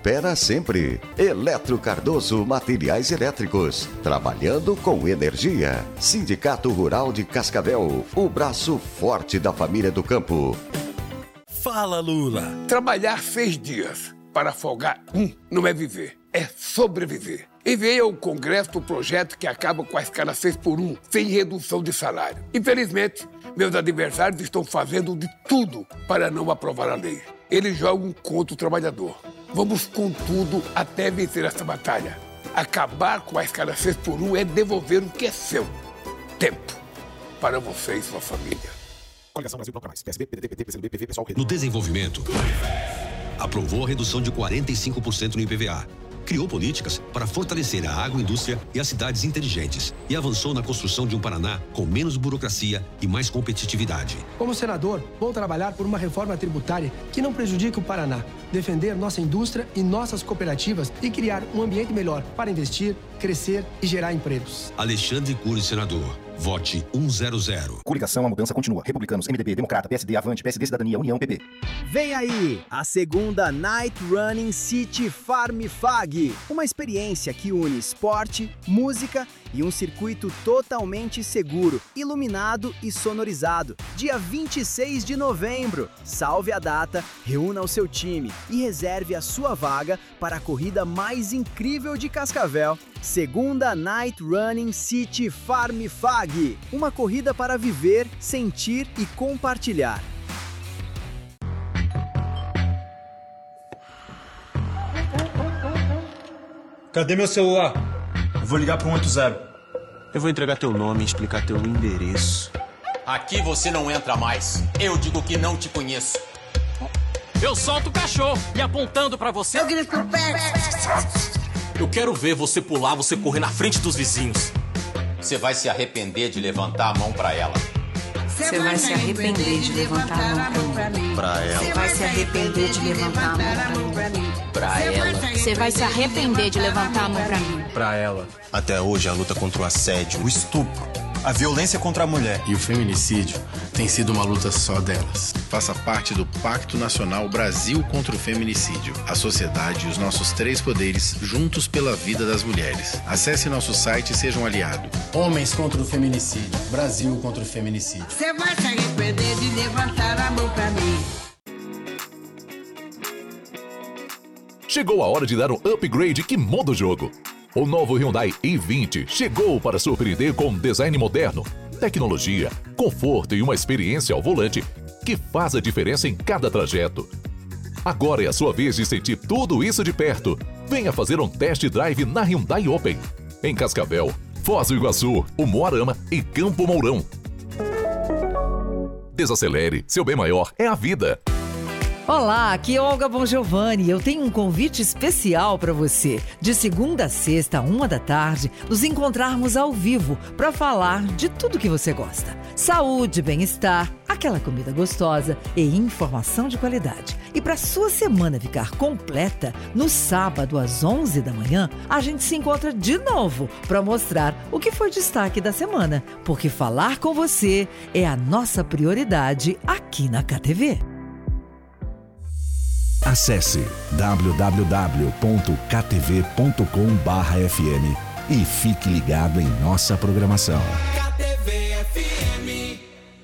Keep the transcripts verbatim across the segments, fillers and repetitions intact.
supera sempre. Eletro Cardoso Materiais Elétricos, trabalhando com energia. Sindicato Rural de Cascavel, o braço forte da família do campo. Fala, Lula. Trabalhar seis dias para folgar um não é viver, é sobreviver. Enviei ao Congresso o projeto que acaba com a escala seis por um, sem redução de salário. Infelizmente, meus adversários estão fazendo de tudo para não aprovar a lei. Eles jogam contra o trabalhador. Vamos com tudo até vencer essa batalha. Acabar com a escala seis por um é devolver o que é seu. Tempo para você e sua família. Coligação Brasil Bloco Mais, P S B, P D T, P T, P C do B, P V, Pessoal... No desenvolvimento, aprovou a redução de quarenta e cinco por cento no I P V A. Criou políticas para fortalecer a agroindústria e as cidades inteligentes e avançou na construção de um Paraná com menos burocracia e mais competitividade. Como senador, vou trabalhar por uma reforma tributária que não prejudique o Paraná, defender nossa indústria e nossas cooperativas e criar um ambiente melhor para investir, crescer e gerar empregos. Alexandre Cury, senador. Vote cento. Coligação, a mudança continua. Republicanos, M D B, Democrata, P S D, Avante, P S D, Cidadania, União, P P. Vem aí, a segunda Night Running City Farm Fag. Uma experiência que une esporte, música e um circuito totalmente seguro, iluminado e sonorizado. Dia vinte e seis de novembro. Salve a data, reúna o seu time e reserve a sua vaga para a corrida mais incrível de Cascavel. Segunda Night Running City Farm Fag. Uma corrida para viver, sentir e compartilhar. Cadê meu celular? Eu vou ligar para um oito zero. Eu vou entregar teu nome e explicar teu endereço. Aqui você não entra mais. Eu digo que não te conheço. Eu solto o cachorro e apontando pra você... Eu grito pro pé. Eu quero ver você pular, você correr na frente dos vizinhos. Você vai se arrepender de levantar a mão pra ela. Você vai se arrepender de levantar a mão pra mim. Pra ela. Você vai se arrepender de levantar a mão pra mim. Pra ela. Você vai se arrepender de levantar a mão pra mim. Pra ela. Até hoje, a luta contra o assédio, o estupro, a violência contra a mulher e o feminicídio tem sido uma luta só delas. Faça parte do Pacto Nacional Brasil contra o Feminicídio. A sociedade e os nossos três poderes juntos pela vida das mulheres. Acesse nosso site e seja um aliado. Homens contra o feminicídio. Brasil contra o feminicídio. Você vai se arrepender de levantar a mão pra mim. Chegou a hora de dar um upgrade que muda o jogo. O novo Hyundai i vinte chegou para surpreender com um design moderno, tecnologia, conforto e uma experiência ao volante que faz a diferença em cada trajeto. Agora é a sua vez de sentir tudo isso de perto. Venha fazer um test drive na Hyundai Open, em Cascavel, Foz do Iguaçu, Umuarama e Campo Mourão. Desacelere, seu bem maior é a vida. Olá, aqui é Olga Bongiovanni. Eu tenho um convite especial para você. De segunda a sexta, uma da tarde, nos encontrarmos ao vivo para falar de tudo que você gosta. Saúde, bem-estar, aquela comida gostosa e informação de qualidade. E para sua semana ficar completa, no sábado às onze da manhã, a gente se encontra de novo para mostrar o que foi destaque da semana. Porque falar com você é a nossa prioridade aqui na K T V. Acesse w w w ponto k t v ponto com barra f m e fique ligado em nossa programação. K T V F M.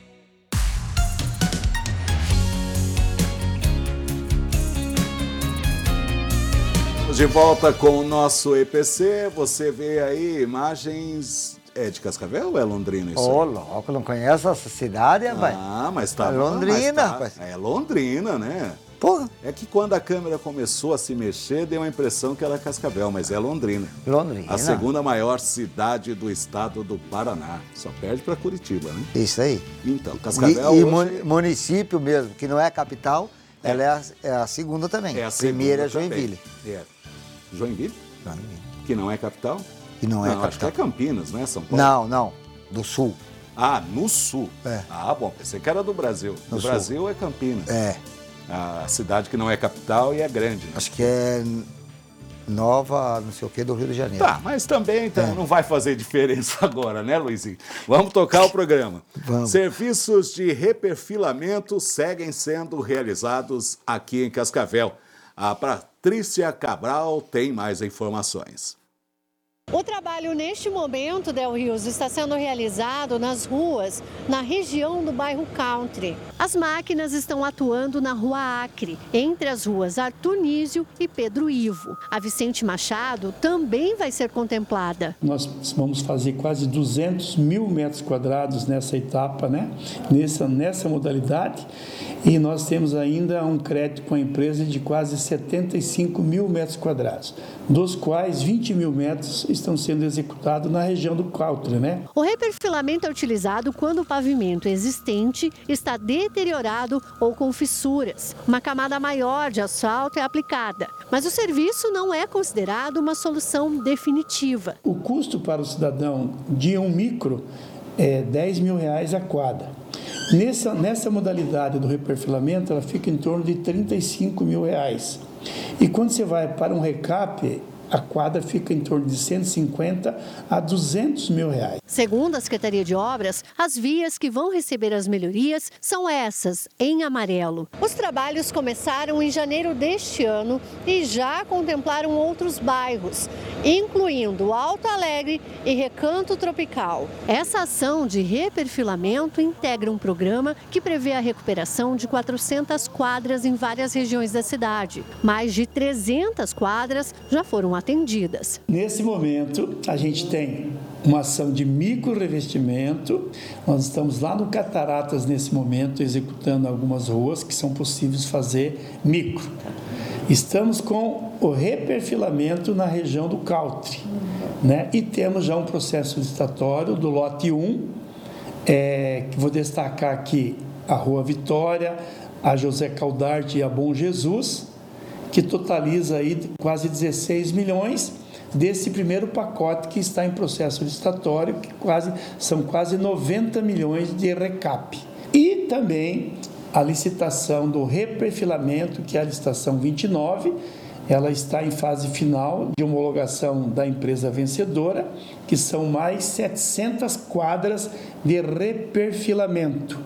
De volta com o nosso E P C, você vê aí imagens... É de Cascavel ou é Londrina isso? Ô, louco, não conhece essa cidade, rapaz? Ah, mas tá... É Londrina, tá, rapaz. É Londrina, né? Porra. É que quando a câmera começou a se mexer, deu a impressão que era Cascavel, mas é Londrina. Londrina. A segunda maior cidade do estado do Paraná. Só perde para Curitiba, né? Isso aí. Então, Cascavel E, e hoje... município mesmo, que não é a capital, é. ela é a, é a segunda também. É a segunda Primeira é Joinville. Também. É. Joinville? Joinville. Que não é capital? Que não, não é capital. Acho que é Campinas, não é São Paulo? Não, não. Do sul. Ah, no sul? É. Ah, bom, pensei que era do Brasil. No do Brasil é Campinas. É. A cidade que não é capital e é grande. Né? Acho que é Nova, não sei o que, do Rio de Janeiro. Tá, mas também então, é. não vai fazer diferença agora, né, Luizinho? Vamos tocar o programa. Vamos. Serviços de reperfilamento seguem sendo realizados aqui em Cascavel. A Patrícia Cabral tem mais informações. O trabalho neste momento, Del Rios, está sendo realizado nas ruas, na região do bairro Country. As máquinas estão atuando na Rua Acre, entre as ruas Arthur Nísio e Pedro Ivo. A Vicente Machado também vai ser contemplada. Nós vamos fazer quase duzentos mil metros quadrados nessa etapa, né? Nessa, nessa modalidade. E nós temos ainda um crédito com a empresa de quase setenta e cinco mil metros quadrados, dos quais vinte mil metros estão sendo executados na região do Country, né? O reperfilamento é utilizado quando o pavimento existente está deteriorado ou com fissuras. Uma camada maior de asfalto é aplicada, mas o serviço não é considerado uma solução definitiva. O custo para o cidadão de um micro é dez mil reais a quadra. Nessa, nessa modalidade do reperfilamento, ela fica em torno de trinta e cinco mil reais. E quando você vai para um recap, a quadra fica em torno de cento e cinquenta a duzentos mil reais. Segundo a Secretaria de Obras, as vias que vão receber as melhorias são essas, em amarelo. Os trabalhos começaram em janeiro deste ano e já contemplaram outros bairros, incluindo Alto Alegre e Recanto Tropical. Essa ação de reperfilamento integra um programa que prevê a recuperação de quatrocentas quadras em várias regiões da cidade. Mais de trezentas quadras já foram atendidas. Nesse momento, a gente tem uma ação de micro revestimento. Nós estamos lá no Cataratas nesse momento, executando algumas ruas que são possíveis fazer micro. Estamos com o reperfilamento na região do Country, né? E temos já um processo licitatório do lote um, é, que vou destacar aqui a Rua Vitória, a José Caldarte e a Bom Jesus, que totaliza aí quase dezesseis milhões desse primeiro pacote que está em processo licitatório, que quase, são quase noventa milhões de recap. E também a licitação do reperfilamento, que é a licitação vinte e nove, ela está em fase final de homologação da empresa vencedora, que são mais setecentas quadras de reperfilamento.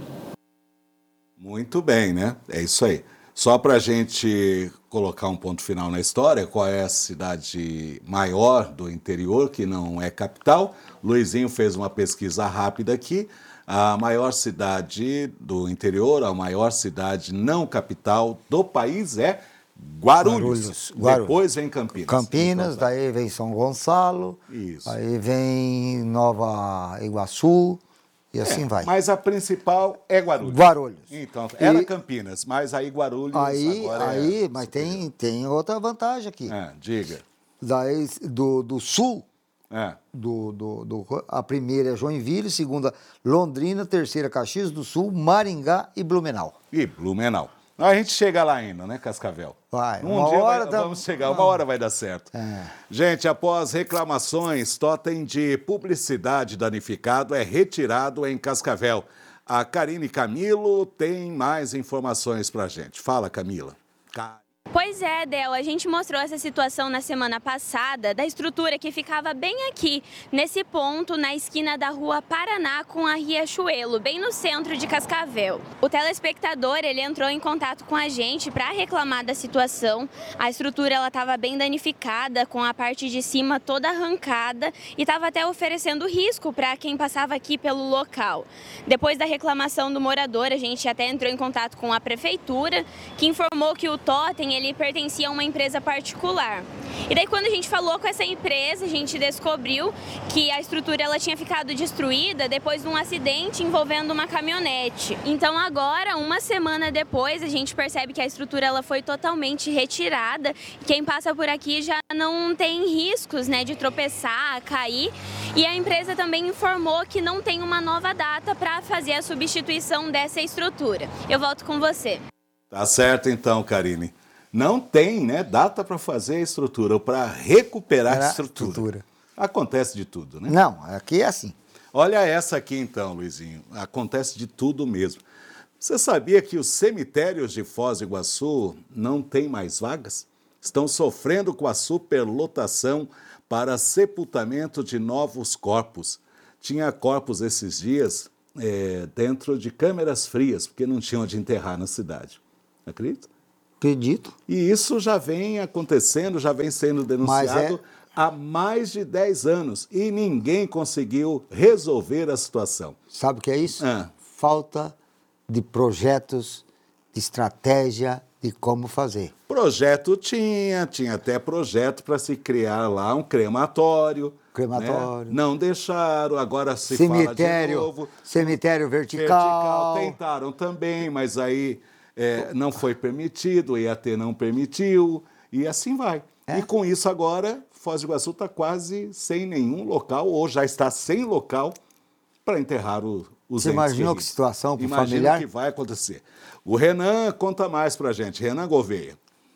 Muito bem, né? É isso aí. Só para a gente colocar um ponto final na história, qual é a cidade maior do interior que não é capital? Luizinho fez uma pesquisa rápida aqui. A maior cidade do interior, a maior cidade não capital do país é Guarulhos. Guarulhos. Guarulhos. Depois vem Campinas. Campinas, então, daí vem São Gonçalo, Isso. aí vem Nova Iguaçu. E assim é, vai. Mas a principal é Guarulhos. Guarulhos. Então, era e... Campinas, mas aí Guarulhos aí, agora aí, é... Mas tem, tem outra vantagem aqui. É, diga. Daí, do, do sul, é. do, do, do, a primeira é Joinville, segunda Londrina, terceira Caxias do Sul, Maringá e Blumenau. E Blumenau. A gente chega lá ainda, né, Cascavel? Vai, um uma dia hora vai, tá... vamos chegar, uma hora vai dar certo. É. Gente, após reclamações, totem de publicidade danificado é retirado em Cascavel. A Karine Camilo tem mais informações pra gente. Fala, Camila. Pois é, Del, a gente mostrou essa situação na semana passada da estrutura que ficava bem aqui, nesse ponto, na esquina da rua Paraná com a Riachuelo, bem no centro de Cascavel. O telespectador, ele entrou em contato com a gente para reclamar da situação. A estrutura ela estava bem danificada, com a parte de cima toda arrancada e estava até oferecendo risco para quem passava aqui pelo local. Depois da reclamação do morador, a gente até entrou em contato com a prefeitura, que informou que o totem ele pertencia a uma empresa particular. E daí quando a gente falou com essa empresa, a gente descobriu que a estrutura ela tinha ficado destruída depois de um acidente envolvendo uma caminhonete. Então agora, uma semana depois, a gente percebe que a estrutura ela foi totalmente retirada. Quem passa por aqui já não tem riscos, né, de tropeçar, cair. E a empresa também informou que não tem uma nova data para fazer a substituição dessa estrutura. Eu volto com você. Tá certo então, Karine. Não tem, né, data para fazer a estrutura ou para recuperar a estrutura. estrutura. Acontece de tudo, né? Não, aqui é assim. Olha essa aqui então, Luizinho. Acontece de tudo mesmo. Você sabia que os cemitérios de Foz do Iguaçu não têm mais vagas? Estão sofrendo com a superlotação para sepultamento de novos corpos. Tinha corpos esses dias é, dentro de câmeras frias, porque não tinham onde enterrar na cidade. Acredita? Acredito. E isso já vem acontecendo, já vem sendo denunciado... É... há mais de dez anos e ninguém conseguiu resolver a situação. Sabe o que é isso? Ah. Falta de projetos, de estratégia de como fazer. Projeto tinha, tinha até projeto para se criar lá um crematório. Crematório. Né? Não deixaram, agora se cemitério, fala de novo. Cemitério vertical. vertical. Tentaram também, mas aí é, não foi permitido, o I A T não permitiu, e assim vai. É? E com isso agora... Foz do Iguaçu está quase sem nenhum local, ou já está sem local, para enterrar o, os Você entes imaginou queridos. Que situação para o Imagina familiar? que vai acontecer. O Renan conta mais para a gente. Renan Gouveia.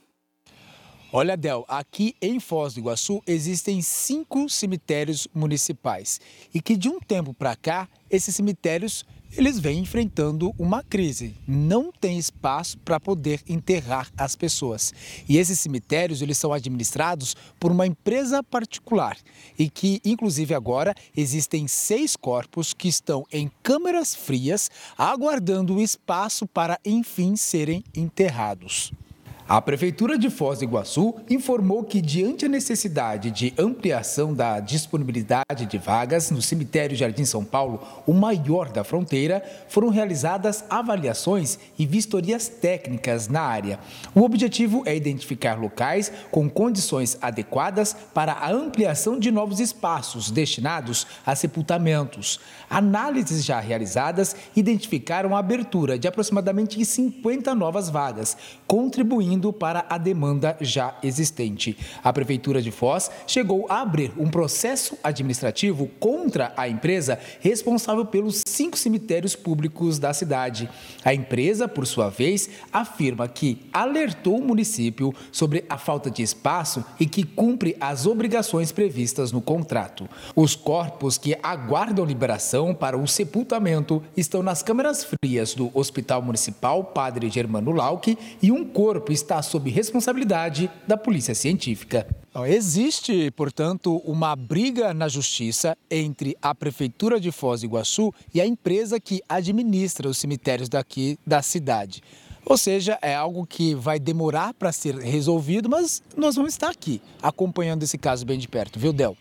Olha, Del, aqui em Foz do Iguaçu existem cinco cemitérios municipais. E que de um tempo para cá, esses cemitérios... eles vêm enfrentando uma crise. Não tem espaço para poder enterrar as pessoas. E esses cemitérios, eles são administrados por uma empresa particular. E que, inclusive agora, existem seis corpos que estão em câmaras frias, aguardando o espaço para, enfim, serem enterrados. A Prefeitura de Foz do Iguaçu informou que, diante a necessidade de ampliação da disponibilidade de vagas no cemitério Jardim São Paulo, o maior da fronteira, foram realizadas avaliações e vistorias técnicas na área. O objetivo é identificar locais com condições adequadas para a ampliação de novos espaços destinados a sepultamentos. Análises já realizadas identificaram a abertura de aproximadamente cinquenta novas vagas, contribuindo para a demanda já existente. A Prefeitura de Foz chegou a abrir um processo administrativo contra a empresa responsável pelos cinco cemitérios públicos da cidade. A empresa, por sua vez, afirma que alertou o município sobre a falta de espaço e que cumpre as obrigações previstas no contrato. Os corpos que aguardam liberação para o sepultamento estão nas câmaras frias do Hospital Municipal Padre Germano Lauck e um corpo está está sob responsabilidade da Polícia Científica. Existe, portanto, uma briga na Justiça entre a Prefeitura de Foz do Iguaçu e a empresa que administra os cemitérios daqui da cidade. Ou seja, é algo que vai demorar para ser resolvido, mas nós vamos estar aqui acompanhando esse caso bem de perto, viu, Del?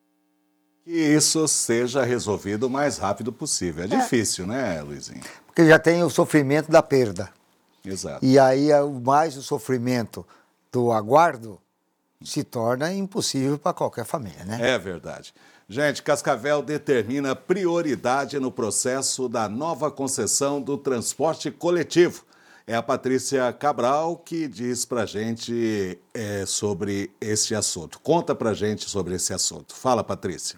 Que isso seja resolvido o mais rápido possível. É, é difícil, né, Luizinho? Porque já tem o sofrimento da perda. Exato. E aí, mais o sofrimento do aguardo se torna impossível para qualquer família, né? É verdade. Gente, Cascavel determina prioridade no processo da nova concessão do transporte coletivo. É a Patrícia Cabral que diz pra gente é, sobre esse assunto. Conta pra gente sobre esse assunto. Fala, Patrícia.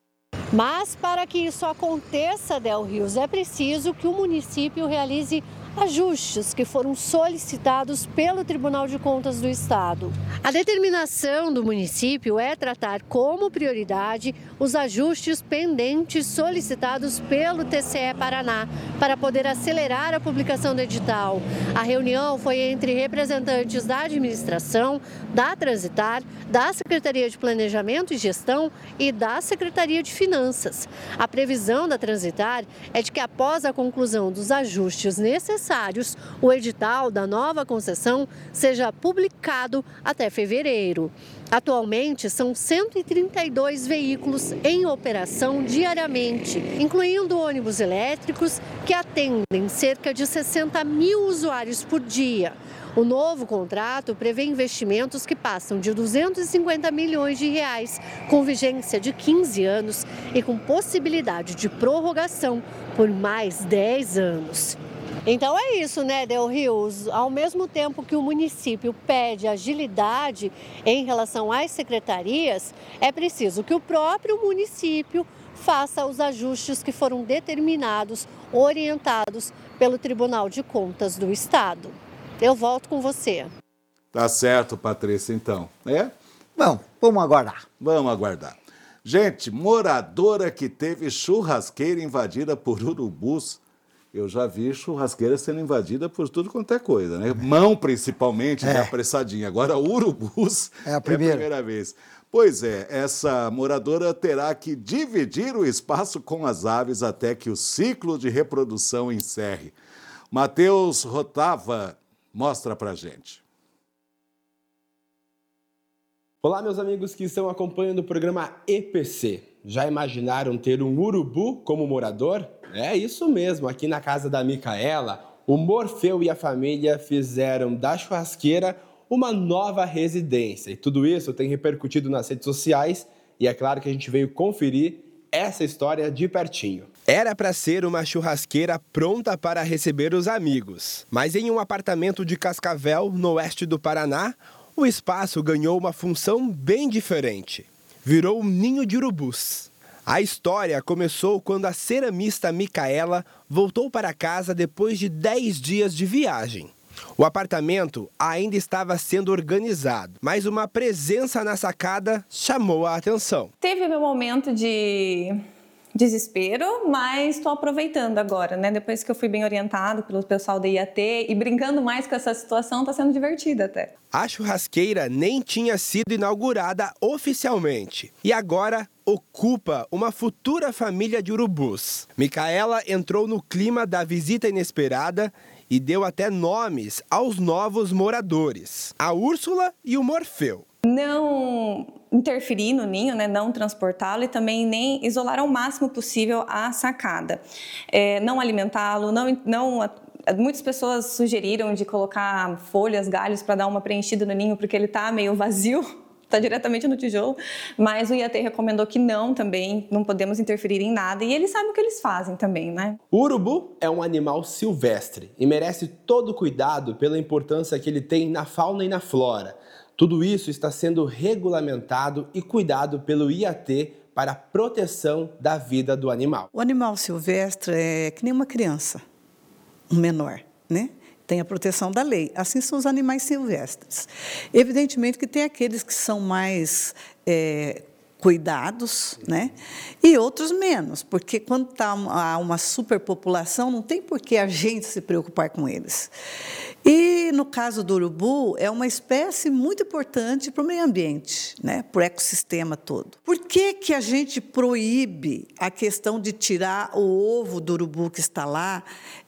Mas para que isso aconteça, Del Rios, é preciso que o município realize ajustes que foram solicitados pelo Tribunal de Contas do Estado. A determinação do município é tratar como prioridade os ajustes pendentes solicitados pelo T C E Paraná para poder acelerar a publicação do edital. A reunião foi entre representantes da administração, da Transitar, da Secretaria de Planejamento e Gestão e da Secretaria de Finanças. A previsão da Transitar é de que após a conclusão dos ajustes necessários, o edital da nova concessão seja publicado até fevereiro. Atualmente, são cento e trinta e dois veículos em operação diariamente, incluindo ônibus elétricos que atendem cerca de sessenta mil usuários por dia. O novo contrato prevê investimentos que passam de duzentos e cinquenta milhões de reais, com vigência de quinze anos e com possibilidade de prorrogação por mais dez anos. Então é isso, né, Del Rios? Ao mesmo tempo que o município pede agilidade em relação às secretarias, é preciso que o próprio município faça os ajustes que foram determinados, orientados pelo Tribunal de Contas do Estado. Eu volto com você. Tá certo, Patrícia, então. É? Bom, vamos aguardar. Vamos aguardar. Gente, moradora que teve churrasqueira invadida por urubus. Eu já vi churrasqueira sendo invadida por tudo quanto é coisa, né? Mão, principalmente, é. apressadinha. Agora, urubus é a primeira. é a primeira vez. Pois é, essa moradora terá que dividir o espaço com as aves até que o ciclo de reprodução encerre. Matheus Rotava mostra pra gente. Olá, meus amigos que estão acompanhando o programa E P C. Já imaginaram ter um urubu como morador? É isso mesmo, aqui na casa da Micaela, o Morfeu e a família fizeram da churrasqueira uma nova residência. E tudo isso tem repercutido nas redes sociais e é claro que a gente veio conferir essa história de pertinho. Era para ser uma churrasqueira pronta para receber os amigos, mas em um apartamento de Cascavel, no oeste do Paraná, o espaço ganhou uma função bem diferente. Virou um ninho de urubus. A história começou quando a ceramista Micaela voltou para casa depois de dez dias de viagem. O apartamento ainda estava sendo organizado, mas uma presença na sacada chamou a atenção. Teve meu momento de desespero, mas estou aproveitando agora, né? Depois que eu fui bem orientado pelo pessoal da I A T e brincando mais com essa situação, está sendo divertida até. A churrasqueira nem tinha sido inaugurada oficialmente e agora ocupa uma futura família de urubus. Micaela entrou no clima da visita inesperada e deu até nomes aos novos moradores, a Úrsula e o Morfeu. Não interferir no ninho, né, não transportá-lo e também nem isolar ao máximo possível a sacada. É, não alimentá-lo, não, não, muitas pessoas sugeriram de colocar folhas, galhos para dar uma preenchida no ninho porque ele está meio vazio, está diretamente no tijolo, mas o I A T recomendou que não também, não podemos interferir em nada e eles sabem o que eles fazem também, né? O urubu é um animal silvestre e merece todo o cuidado pela importância que ele tem na fauna e na flora. Tudo isso está sendo regulamentado e cuidado pelo I A T para a proteção da vida do animal. O animal silvestre é que nem uma criança, um menor, né? Tem a proteção da lei. Assim são os animais silvestres. Evidentemente que tem aqueles que são mais é, cuidados, né? E outros menos, porque quando está uma, uma superpopulação, não tem por que a gente se preocupar com eles. E, no caso do urubu, é uma espécie muito importante para o meio ambiente, né? Para o ecossistema todo. Por que que a gente proíbe a questão de tirar o ovo do urubu que está lá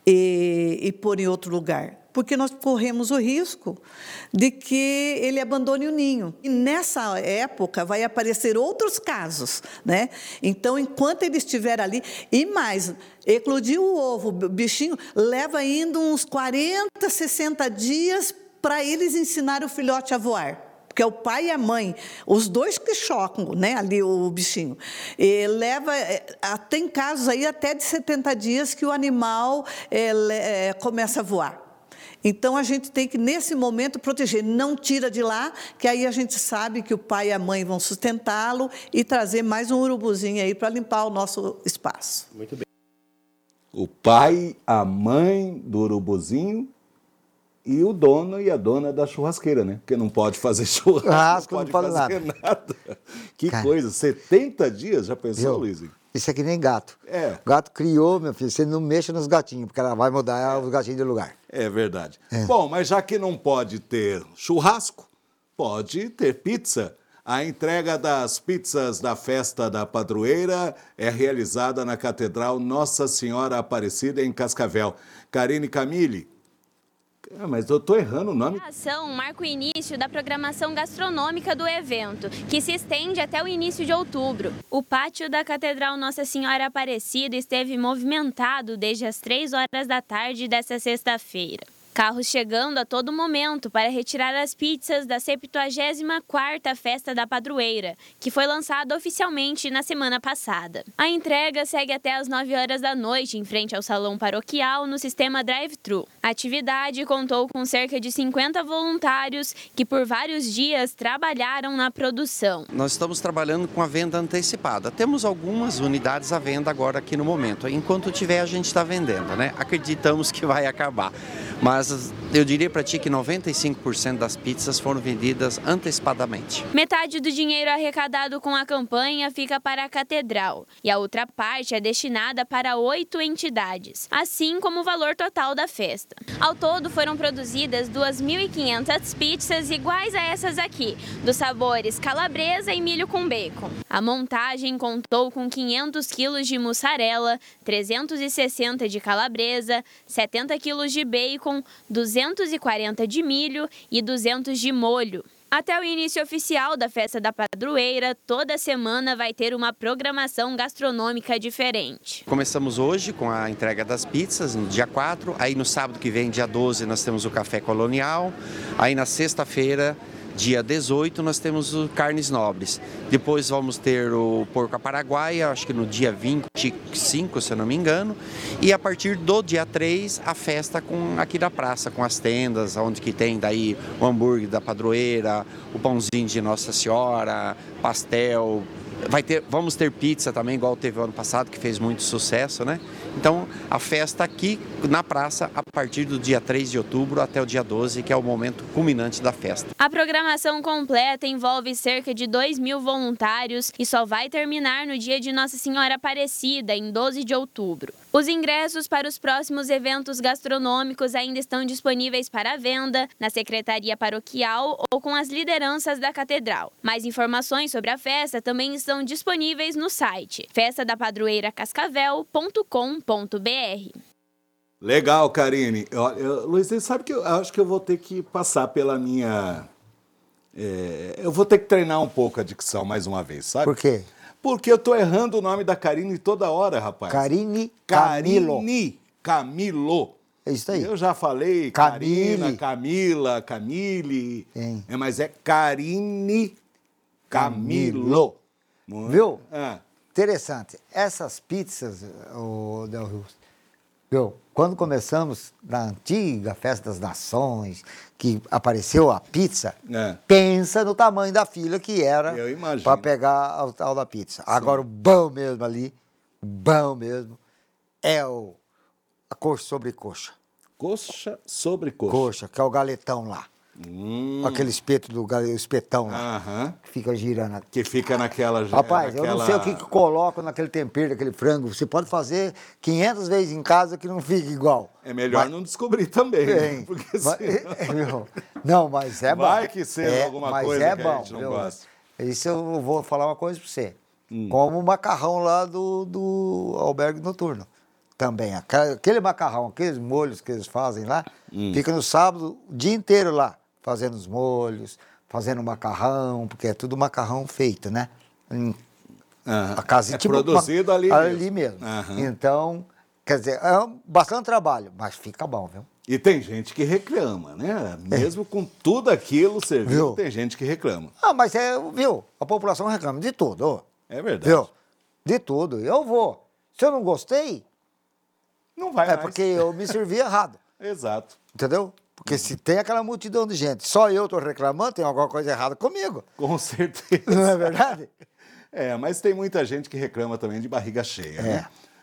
e, e pôr em outro lugar? Porque nós corremos o risco de que ele abandone o ninho. E nessa época vai aparecer outros casos, né? Então, enquanto ele estiver ali, e mais, eclodiu o ovo, o bichinho, leva ainda uns quarenta, sessenta dias para eles ensinarem o filhote a voar. Porque é o pai e a mãe, os dois que chocam, né, ali o bichinho. E leva, tem casos aí até de setenta dias que o animal é, é, começa a voar. Então, a gente tem que, nesse momento, proteger. Não tira de lá, que aí a gente sabe que o pai e a mãe vão sustentá-lo e trazer mais um urubuzinho aí para limpar o nosso espaço. Muito bem. O pai, a mãe do urubuzinho e o dono e a dona da churrasqueira, né? Porque não pode fazer churrasco, não pode não fazer nada. nada. Que Cara, coisa, setenta dias, já pensou, viu? Luizinho? Isso é que nem gato. É. O gato criou, meu filho, você não mexa nos gatinhos, porque ela vai mudar os gatinhos de lugar. É verdade. É. Bom, mas já que não pode ter churrasco, pode ter pizza. A entrega das pizzas da Festa da Padroeira é realizada na Catedral Nossa Senhora Aparecida, em Cascavel. Karine Camille. Ah, mas eu estou errando o nome. A ação marca o início da programação gastronômica do evento, que se estende até o início de outubro. O pátio da Catedral Nossa Senhora Aparecida esteve movimentado desde as três horas da tarde desta sexta-feira. Carros chegando a todo momento para retirar as pizzas da septuagésima quarta Festa da Padroeira, que foi lançada oficialmente na semana passada. A entrega segue até às nove horas da noite, em frente ao Salão Paroquial, no sistema drive-thru. A atividade contou com cerca de cinquenta voluntários que por vários dias trabalharam na produção. Nós estamos trabalhando com a venda antecipada. Temos algumas unidades à venda agora aqui no momento. Enquanto tiver, a gente está vendendo, né? Acreditamos que vai acabar. Mas eu diria para ti que noventa e cinco por cento das pizzas foram vendidas antecipadamente. Metade do dinheiro arrecadado com a campanha fica para a Catedral e a outra parte é destinada para oito entidades, assim como o valor total da festa. Ao todo foram produzidas duas mil e quinhentas pizzas iguais a essas aqui, dos sabores calabresa e milho com bacon. A montagem contou com quinhentos quilos de mussarela, trezentos e sessenta de calabresa, setenta quilos de bacon, duzentos e quarenta de milho e duzentos de molho. Até o início oficial da Festa da Padroeira, toda semana vai ter uma programação gastronômica diferente. Começamos hoje com a entrega das pizzas, no dia quatro, aí no sábado que vem, dia doze, nós temos o café colonial, aí na sexta-feira, dia dezoito, nós temos o carnes nobres. Depois vamos ter o porco à paraguaia, acho que no dia vinte e cinco, se eu não me engano. E a partir do dia três, a festa com, aqui da praça, com as tendas, onde que tem daí o hambúrguer da padroeira, o pãozinho de Nossa Senhora, pastel. Vai ter, vamos ter pizza também, igual teve o ano passado, que fez muito sucesso, né? Então, a festa aqui na praça, a partir do dia três de outubro até o dia doze, que é o momento culminante da festa. A programação completa envolve cerca de dois mil voluntários e só vai terminar no dia de Nossa Senhora Aparecida, em doze de outubro. Os ingressos para os próximos eventos gastronômicos ainda estão disponíveis para venda na Secretaria Paroquial ou com as lideranças da Catedral. Mais informações sobre a festa também estão disponíveis no site festa da padroeira cascavel ponto com ponto br. Legal, Karine. Eu, eu, Luiz, você sabe que eu acho que eu vou ter que passar pela minha... É, eu vou ter que treinar um pouco a dicção mais uma vez, sabe? Por quê? Porque eu tô errando o nome da Karine toda hora, rapaz. Karine Camilo. Karine Camilo. É isso aí. Eu já falei Camille. Karina, Camila, Camille. É, mas é Karine Camilo. Camilo. Viu? Ah. Interessante. Essas pizzas, o Del Rio, viu? Quando começamos na antiga Festa das Nações, que apareceu a pizza, é. pensa no tamanho da fila que era para pegar o tal da pizza. Sim. Agora, o bom mesmo ali, o bom mesmo, é o, a coxa sobre coxa. Coxa sobre coxa. Coxa, que é o galetão lá. Hum. Aquele espeto do o espetão lá, Aham. que fica girando. Que fica naquela... Rapaz, naquela... eu não sei o que, que coloco naquele tempero, daquele frango. Você pode fazer quinhentas vezes em casa que não fica igual. É melhor mas... não descobrir também. Bem, né? Porque mas, senão... Não, mas é bom. Vai que seja é, alguma mas coisa é que bom, a gente não viu? gosta. Isso eu vou falar uma coisa para você. Hum. Como o macarrão lá do, do albergue noturno. Também. Aquele macarrão, aqueles molhos que eles fazem lá, hum. fica no sábado o dia inteiro lá. Fazendo os molhos, fazendo macarrão, porque é tudo macarrão feito, né? Em, uhum. a casa, é tipo, produzido ali, ali mesmo. mesmo. Uhum. Então, quer dizer, é um, bastante trabalho, mas fica bom, viu? E tem gente que reclama, né? Mesmo é. com tudo aquilo servido, tem gente que reclama. Ah, mas é, viu? A população reclama de tudo. É verdade. Viu? De tudo. Eu vou. Se eu não gostei, não vai é mais. porque eu me servi errado. Exato. Entendeu? Porque se tem aquela multidão de gente, só eu estou reclamando, tem alguma coisa errada comigo. Com certeza. Não é verdade? É, mas tem muita gente que reclama também de barriga cheia, é. né?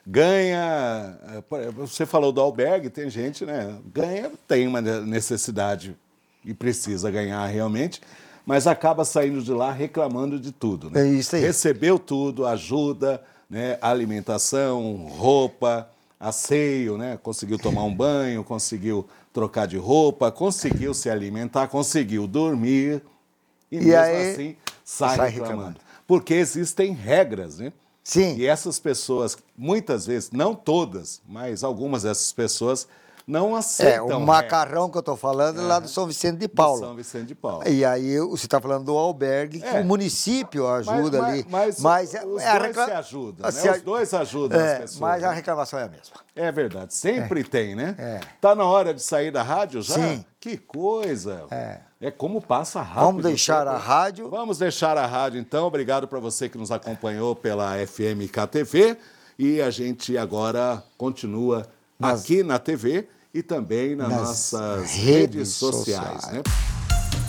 Ganha, você falou do albergue, tem gente, né? Ganha, tem uma necessidade e precisa ganhar realmente, mas acaba saindo de lá reclamando de tudo, né? É isso aí. Recebeu tudo, ajuda, né? Alimentação, roupa, asseio, né? Conseguiu tomar um banho, conseguiu trocar de roupa, conseguiu se alimentar, conseguiu dormir e, e mesmo aí, assim sai, sai reclamando. reclamando. Porque existem regras, né? Sim. E essas pessoas, muitas vezes, não todas, mas algumas dessas pessoas não aceitam. É, o macarrão regras. que eu estou falando é lá do São Vicente de Paulo. Do São Vicente de Paulo. E aí você está falando do albergue, que é. o município ajuda mas, ali. Mas, mas os é dois a recla... se ajudam, assim, né? Os dois ajudam é, as pessoas. Mas a né? reclamação é a mesma. É verdade, sempre é. tem, né? É. Tá na hora de sair da rádio já? Sim. Que coisa. É. É como passa rápido. Vamos deixar a rádio. Vamos deixar a rádio, então. Obrigado para você que nos acompanhou pela F M K T V. E a gente agora continua nas... aqui na T V e também nas, nas nossas redes, redes sociais, sociais, né?